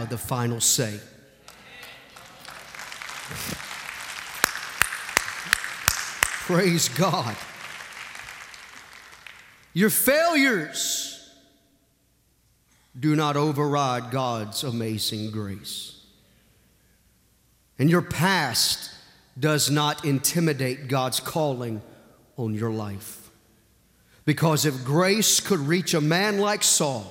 have the final say. Praise God. Your failures do not override God's amazing grace. And your past does not intimidate God's calling on your life. Because if grace could reach a man like Saul,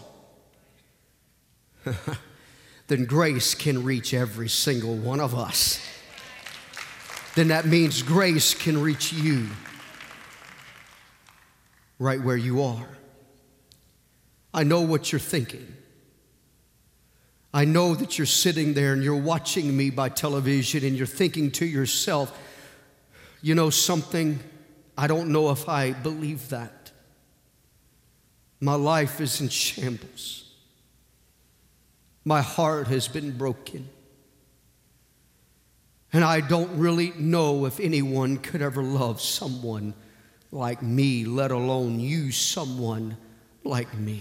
then grace can reach every single one of us. Then that means grace can reach you right where you are. I know what you're thinking. I know that you're sitting there and you're watching me by television and you're thinking to yourself, you know something, I don't know if I believe that. My life is in shambles. My heart has been broken. And I don't really know if anyone could ever love someone like me, let alone use someone like me.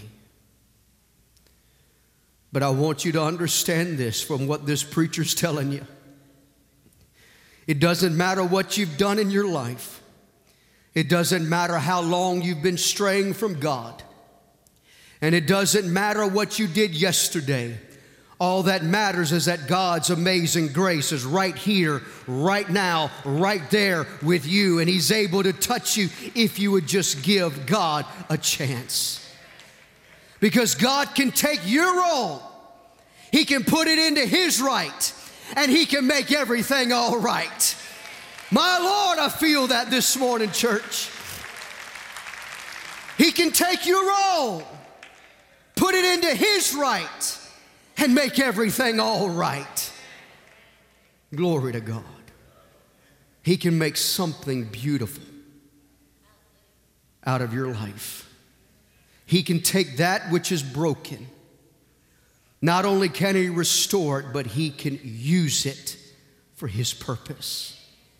But I want you to understand this from what this preacher's telling you. It doesn't matter what you've done in your life. It doesn't matter how long you've been straying from God. And it doesn't matter what you did yesterday. All that matters is that God's amazing grace is right here, right now, right there with you. And He's able to touch you if you would just give God a chance. Because God can take your wrong, He can put it into His right, and He can make everything all right. My Lord, I feel that this morning, church. He can take your wrong, put it into His right, and make everything all right. Glory to God. He can make something beautiful out of your life. He can take that which is broken. Not only can He restore it, but He can use it for His purpose.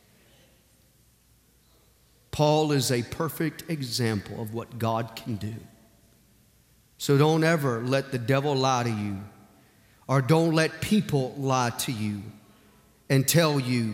Paul is a perfect example of what God can do. So don't ever let the devil lie to you. Or don't let people lie to you and tell you